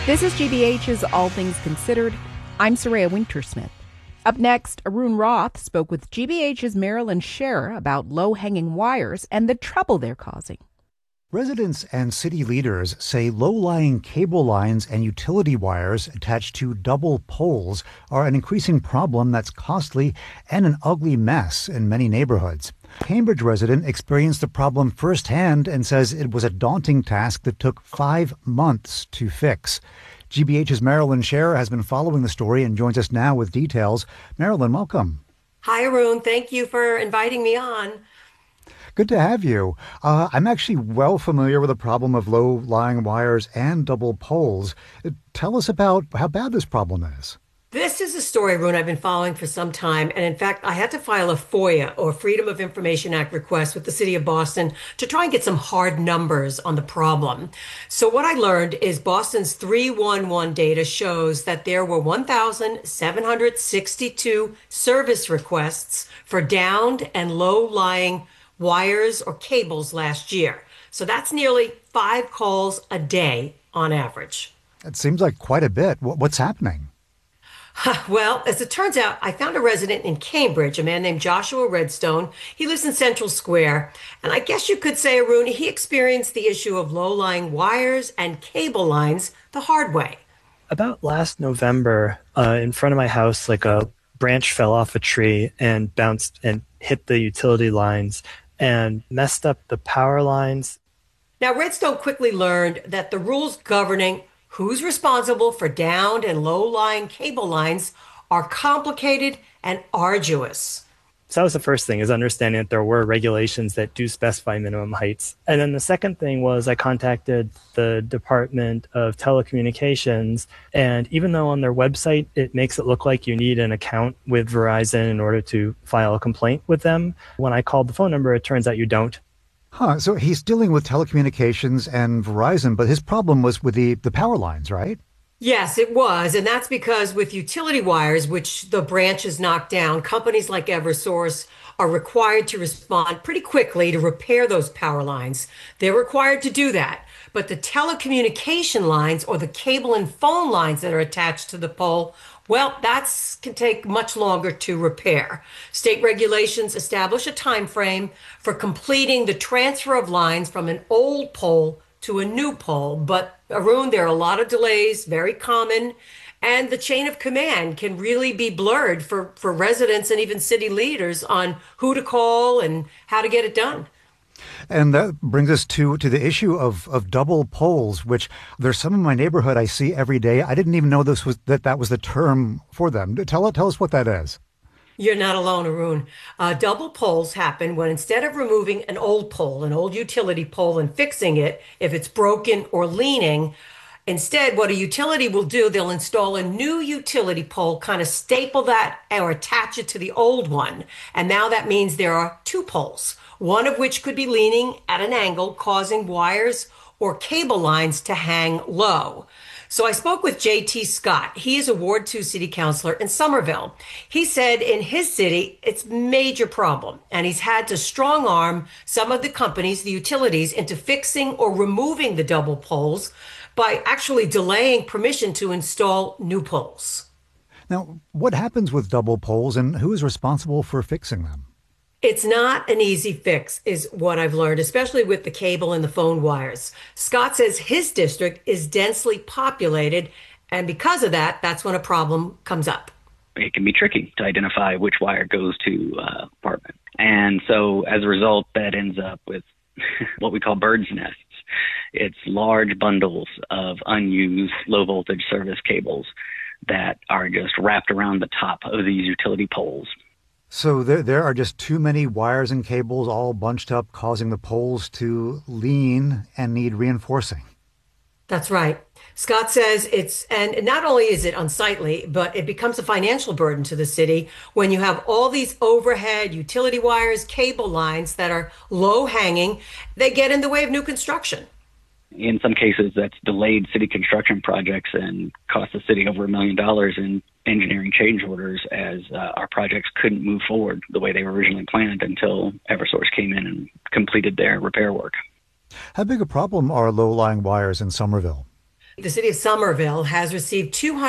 This is GBH's All Things Considered. I'm Soraya Wintersmith. Up next, Arun Roth spoke with GBH's Marilyn Scherer about low-hanging wires and the trouble they're causing. Residents and city leaders say low-lying cable lines and utility wires attached to double poles are an increasing problem that's costly and an ugly mess in many neighborhoods. Cambridge resident experienced the problem firsthand and says it was a daunting task that took 5 months to fix. GBH's Marilyn Scherer has been following the story and joins us now with details. Marilyn, welcome. Hi, Arun. Thank you for inviting me on. Good to have you. I'm actually well familiar with the problem of low-lying wires and double poles. Tell us about how bad this problem is. This is a story, Arun, I've been following for some time. And in fact, I had to file a FOIA, or Freedom of Information Act, request with the city of Boston to try and get some hard numbers on the problem. So what I learned is Boston's 311 data shows that there were 1,762 service requests for downed and low-lying wires or cables last year. So that's nearly 5 calls a day on average. It seems like quite a bit. What's happening? Well, as it turns out, I found a resident in Cambridge, a man named Joshua Redstone. He lives in Central Square. And I guess you could say, Arun, he experienced the issue of low-lying wires and cable lines the hard way. About last November, in front of my house, like a branch fell off a tree and bounced and hit the utility lines and messed up the power lines. Now, Redstone quickly learned that the rules governing who's responsible for downed and low-lying cable lines are complicated and arduous. So that was the first thing, is understanding that there were regulations that do specify minimum heights. And then the second thing was I contacted the Department of Telecommunications, and even though on their website it makes it look like you need an account with Verizon in order to file a complaint with them, when I called the phone number, it turns out you don't. So he's dealing with telecommunications and Verizon, but his problem was with the power lines, right? Yes, it was. And that's because with utility wires, which the branches knocked down, companies like Eversource are required to respond pretty quickly to repair those power lines. They're required to do that. But the telecommunication lines, or the cable and phone lines that are attached to the pole, well, that can take much longer to repair. State regulations establish a time frame for completing the transfer of lines from an old pole to a new pole. But Arun, there are a lot of delays, very common, and the chain of command can really be blurred for residents and even city leaders on who to call and how to get it done. And that brings us to the issue of double poles, which there's some in my neighborhood I see every day. I didn't even know that was the term for them. Tell us what that is. You're not alone, Arun. Double poles happen when instead of removing an old pole, an old utility pole, and fixing it if it's broken or leaning, instead what a utility will do, they'll install a new utility pole, kind of staple that or attach it to the old one. And now that means there are 2 poles, one of which could be leaning at an angle, causing wires or cable lines to hang low. So I spoke with J.T. Scott. He is a Ward 2 city councilor in Somerville. He said in his city, it's a major problem, and he's had to strong arm some of the companies, the utilities, into fixing or removing the double poles by actually delaying permission to install new poles. Now, what happens with double poles and who is responsible for fixing them? It's not an easy fix, is what I've learned, especially with the cable and the phone wires. Scott says his district is densely populated, and because of that, that's when a problem comes up. It can be tricky to identify which wire goes to apartment. And so as a result, that ends up with what we call bird's nests. It's large bundles of unused low voltage service cables that are just wrapped around the top of these utility poles. So there are just too many wires and cables all bunched up, causing the poles to lean and need reinforcing. That's right. Scott says and not only is it unsightly, but it becomes a financial burden to the city when you have all these overhead utility wires, cable lines that are low hanging. They get in the way of new construction. In some cases, that's delayed city construction projects and cost the city over $1 million in engineering change orders as our projects couldn't move forward the way they were originally planned until Eversource came in and completed their repair work. How big a problem are low-lying wires in Somerville? The city of Somerville has received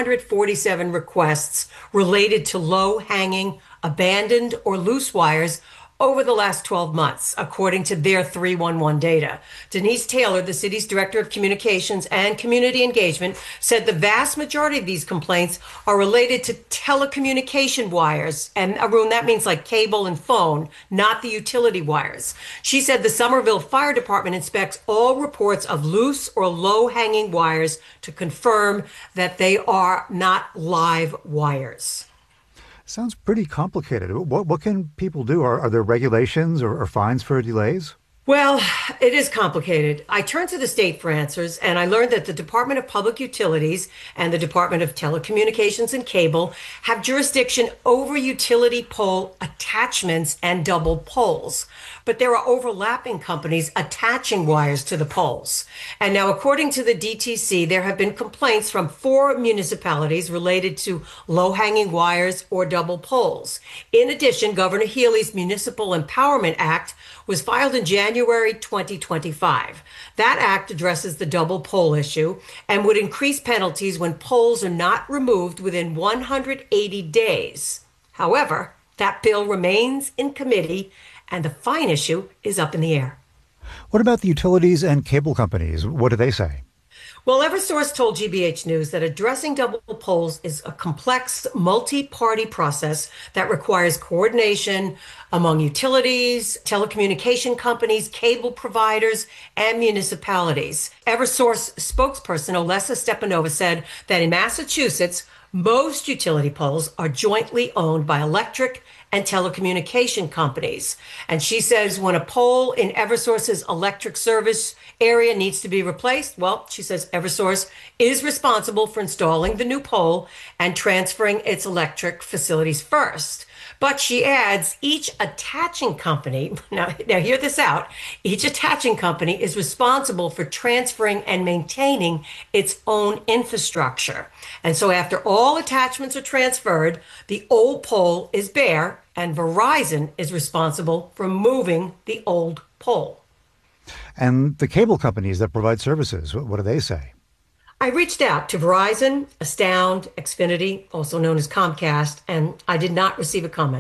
247 requests related to low-hanging, abandoned, or loose wires over the last 12 months, according to their 311 data. Denise Taylor, the city's director of communications and community engagement, said the vast majority of these complaints are related to telecommunication wires. And Arun, that means like cable and phone, not the utility wires. She said the Somerville Fire Department inspects all reports of loose or low-hanging wires to confirm that they are not live wires. Sounds pretty complicated. What can people do? Are there regulations or fines for delays? Well, it is complicated. I turned to the state for answers, and I learned that the Department of Public Utilities and the Department of Telecommunications and Cable have jurisdiction over utility pole attachments and double poles. But there are overlapping companies attaching wires to the poles. And now, according to the DTC, there have been complaints from 4 municipalities related to low-hanging wires or double poles. In addition, Governor Healey's Municipal Empowerment Act was filed in January 2025. That act addresses the double pole issue and would increase penalties when poles are not removed within 180 days. However, that bill remains in committee and the fine issue is up in the air. What about the utilities and cable companies? What do they say? Well, Eversource told GBH News that addressing double poles is a complex, multi-party process that requires coordination among utilities, telecommunication companies, cable providers, and municipalities. Eversource spokesperson Olesa Stepanova said that in Massachusetts, most utility poles are jointly owned by electric and telecommunication companies. And she says when a pole in Eversource's electric service area needs to be replaced, well, she says Eversource is responsible for installing the new pole and transferring its electric facilities first. But she adds each attaching company, now hear this out, each attaching company is responsible for transferring and maintaining its own infrastructure. And so after all attachments are transferred, the old pole is bare and Verizon is responsible for moving the old pole. And the cable companies that provide services, what do they say? I reached out to Verizon, Astound, Xfinity, also known as Comcast, and I did not receive a comment.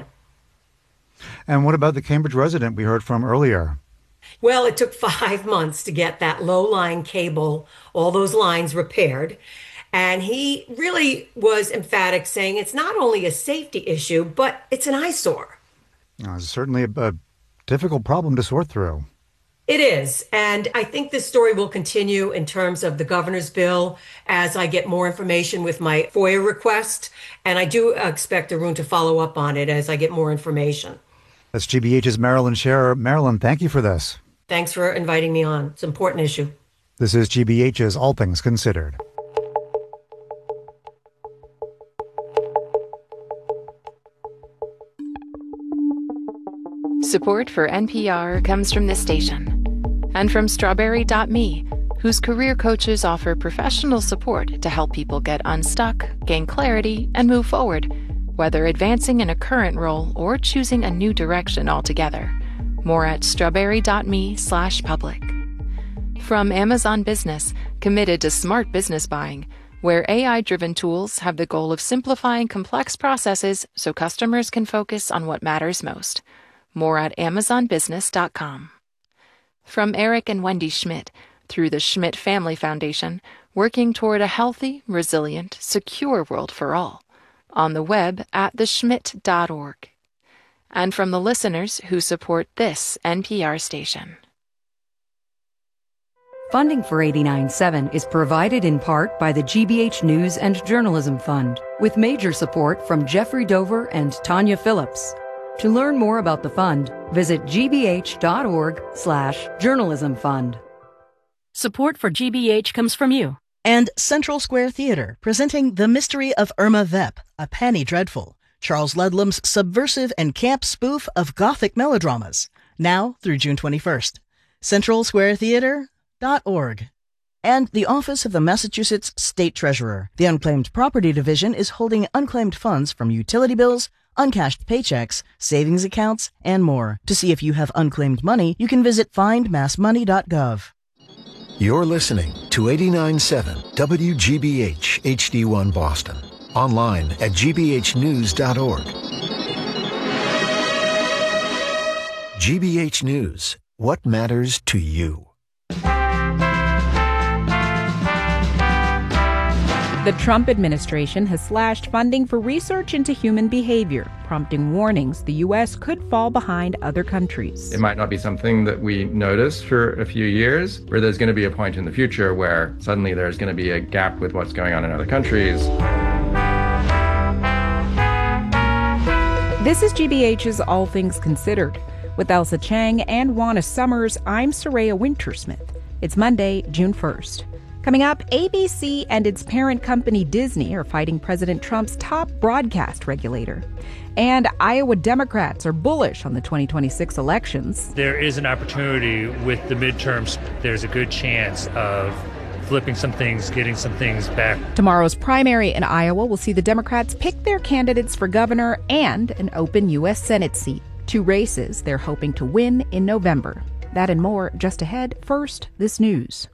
And what about the Cambridge resident we heard from earlier? Well, it took 5 months to get that low-lying cable, all those lines repaired. And he really was emphatic, saying it's not only a safety issue, but it's an eyesore. It's certainly a difficult problem to sort through. It is. And I think this story will continue in terms of the governor's bill as I get more information with my FOIA request. And I do expect Arun to follow up on it as I get more information. That's GBH's Marilyn Scherer. Marilyn, thank you for this. Thanks for inviting me on. It's an important issue. This is GBH's All Things Considered. Support for NPR comes from this station and from Strawberry.me, whose career coaches offer professional support to help people get unstuck, gain clarity, and move forward, whether advancing in a current role or choosing a new direction altogether. More at strawberry.me/public. From Amazon Business, committed to smart business buying, where AI-driven tools have the goal of simplifying complex processes so customers can focus on what matters most. More at amazonbusiness.com. From Eric and Wendy Schmidt, through the Schmidt Family Foundation, working toward a healthy, resilient, secure world for all. On the web at theschmidt.org. And from the listeners who support this NPR station. Funding for 89.7 is provided in part by the GBH News and Journalism Fund, with major support from Jeffrey Dover and Tanya Phillips. To learn more about the fund, visit gbh.org/journalism fund. Support for GBH comes from you and Central Square Theater, presenting The Mystery of Irma Vep, A Penny Dreadful, Charles Ludlam's subversive and camp spoof of Gothic melodramas, now through June 21st. CentralSquareTheater.org. And the Office of the Massachusetts State Treasurer. The Unclaimed Property Division is holding unclaimed funds from utility bills, uncashed paychecks, savings accounts, and more. To see if you have unclaimed money, you can visit findmassmoney.gov. You're listening to 89.7 WGBH HD1 Boston. Online at gbhnews.org. GBH News. What matters to you? The Trump administration has slashed funding for research into human behavior, prompting warnings the U.S. could fall behind other countries. It might not be something that we notice for a few years, or there's going to be a point in the future where suddenly there's going to be a gap with what's going on in other countries. This is GBH's All Things Considered. With Elsa Chang and Juana Summers, I'm Soraya Wintersmith. It's Monday, June 1st. Coming up, ABC and its parent company Disney are fighting President Trump's top broadcast regulator. And Iowa Democrats are bullish on the 2026 elections. There is an opportunity with the midterms. There's a good chance of flipping some things, getting some things back. Tomorrow's primary in Iowa will see the Democrats pick their candidates for governor and an open U.S. Senate seat. 2 races they're hoping to win in November. That and more just ahead. First, this news.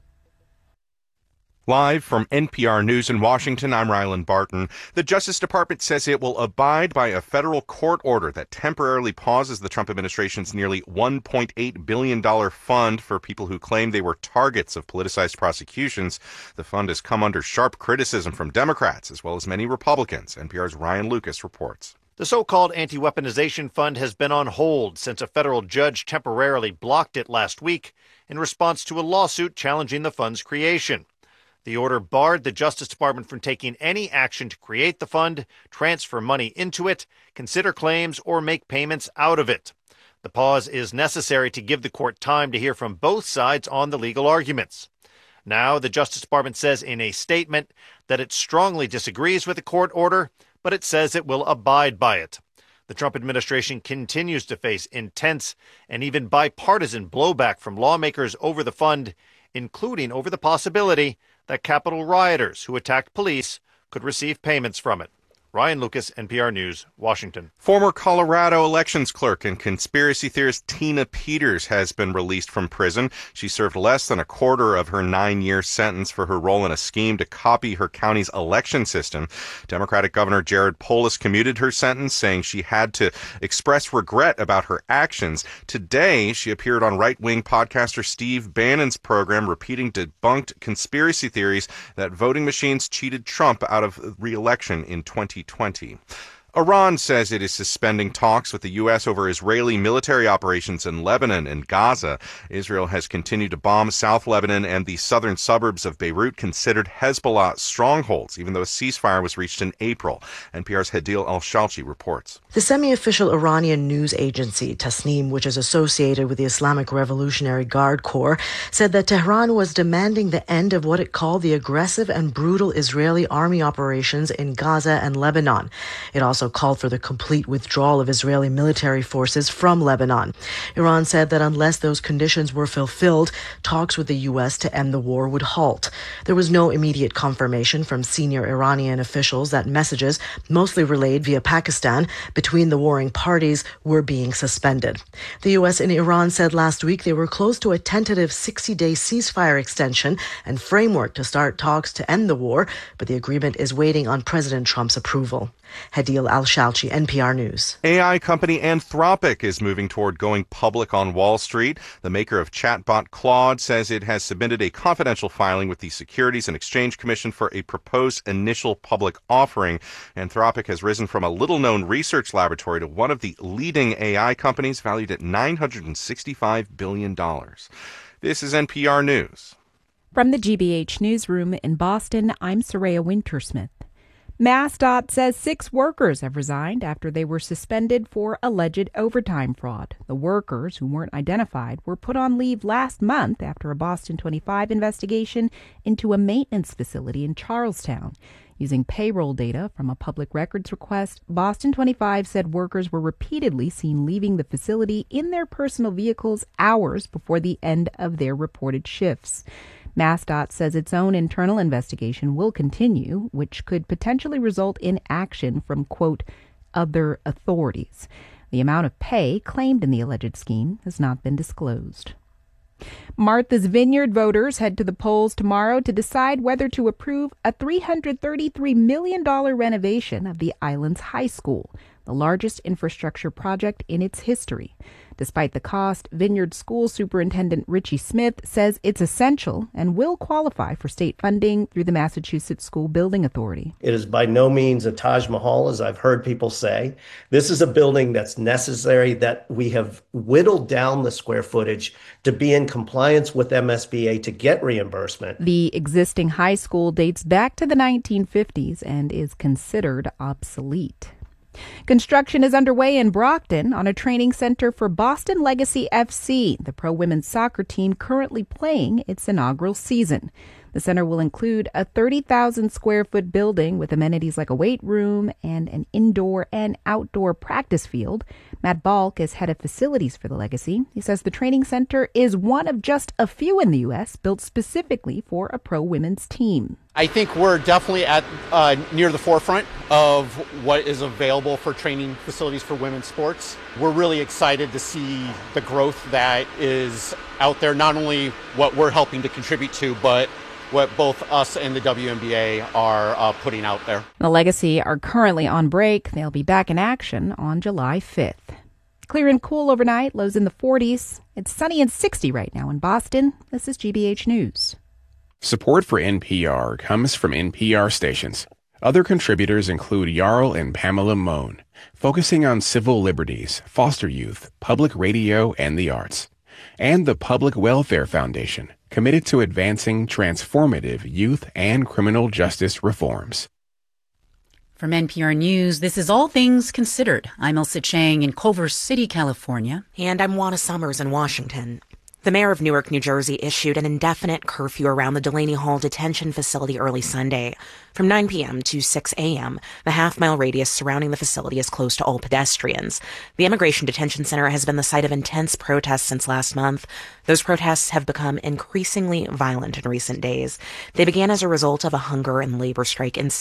Live from NPR News in Washington, I'm Rylan Barton. The Justice Department says it will abide by a federal court order that temporarily pauses the Trump administration's nearly $1.8 billion fund for people who claim they were targets of politicized prosecutions. The fund has come under sharp criticism from Democrats as well as many Republicans. NPR's Ryan Lucas reports. The so-called anti-weaponization fund has been on hold since a federal judge temporarily blocked it last week in response to a lawsuit challenging the fund's creation. The order barred the Justice Department from taking any action to create the fund, transfer money into it, consider claims, or make payments out of it. The pause is necessary to give the court time to hear from both sides on the legal arguments. Now, the Justice Department says in a statement that it strongly disagrees with the court order, but it says it will abide by it. The Trump administration continues to face intense and even bipartisan blowback from lawmakers over the fund, including over the possibility that Capitol rioters who attacked police could receive payments from it. Ryan Lucas, NPR News, Washington. Former Colorado elections clerk and conspiracy theorist Tina Peters has been released from prison. She served less than a quarter of her 9-year sentence for her role in a scheme to copy her county's election system. Democratic Governor Jared Polis commuted her sentence, saying she had to express regret about her actions. Today, she appeared on right-wing podcaster Steve Bannon's program, repeating debunked conspiracy theories that voting machines cheated Trump out of re-election in 2020. Iran says it is suspending talks with the U.S. over Israeli military operations in Lebanon and Gaza. Israel has continued to bomb South Lebanon and the southern suburbs of Beirut, considered Hezbollah strongholds, even though a ceasefire was reached in April. NPR's Hadil Al-Shalchi reports. The semi-official Iranian news agency, Tasnim, which is associated with the Islamic Revolutionary Guard Corps, said that Tehran was demanding the end of what it called the aggressive and brutal Israeli army operations in Gaza and Lebanon. It also called for the complete withdrawal of Israeli military forces from Lebanon. Iran said that unless those conditions were fulfilled, talks with the U.S. to end the war would halt. There was no immediate confirmation from senior Iranian officials that messages, mostly relayed via Pakistan, between the warring parties were being suspended. The U.S. and Iran said last week they were close to a tentative 60-day ceasefire extension and framework to start talks to end the war, but the agreement is waiting on President Trump's approval. Hadil Al-Shalchi, NPR News. AI company Anthropic is moving toward going public on Wall Street. The maker of chatbot Claude says it has submitted a confidential filing with the Securities and Exchange Commission for a proposed initial public offering. Anthropic has risen from a little-known research laboratory to one of the leading AI companies, valued at $965 billion. This is NPR News. From the GBH Newsroom in Boston, I'm Soraya Wintersmith. MassDOT says 6 workers have resigned after they were suspended for alleged overtime fraud. The workers, who weren't identified, were put on leave last month after a Boston 25 investigation into a maintenance facility in Charlestown. Using payroll data from a public records request, Boston 25 said workers were repeatedly seen leaving the facility in their personal vehicles hours before the end of their reported shifts. MassDOT says its own internal investigation will continue, which could potentially result in action from, quote, other authorities. The amount of pay claimed in the alleged scheme has not been disclosed. Martha's Vineyard voters head to the polls tomorrow to decide whether to approve a $333 million renovation of the island's high school, the largest infrastructure project in its history. Despite the cost, Vineyard School Superintendent Richie Smith says it's essential and will qualify for state funding through the Massachusetts School Building Authority. It is by no means a Taj Mahal, as I've heard people say. This is a building that's necessary, that we have whittled down the square footage to be in compliance with MSBA to get reimbursement. The existing high school dates back to the 1950s and is considered obsolete. Construction is underway in Brockton on a training center for Boston Legacy FC, the pro women's soccer team currently playing its inaugural season. The center will include a 30,000 square foot building with amenities like a weight room and an indoor and outdoor practice field. Matt Balk is head of facilities for the Legacy. He says the training center is one of just a few in the U.S. built specifically for a pro women's team. I think we're definitely at near the forefront of what is available for training facilities for women's sports. We're really excited to see the growth that is out there, not only what we're helping to contribute to, but what both us and the WNBA are putting out there. The Legacy are currently on break. They'll be back in action on July 5th. Clear and cool overnight, lows in the 40s. It's sunny and 60 right now in Boston. This is GBH News. Support for NPR comes from NPR stations. Other contributors include Jarl and Pamela Mohn, focusing on civil liberties, foster youth, public radio, and the arts. And the Public Welfare Foundation, committed to advancing transformative youth and criminal justice reforms. From NPR News, this is All Things Considered. I'm Elsa Chang in Culver City, California. And I'm Juana Summers in Washington. The mayor of Newark, New Jersey, issued an indefinite curfew around the Delaney Hall detention facility early Sunday. From 9 p.m. to 6 a.m., the half-mile radius surrounding the facility is closed to all pedestrians. The Immigration Detention Center has been the site of intense protests since last month. Those protests have become increasingly violent in recent days. They began as a result of a hunger and labor strike in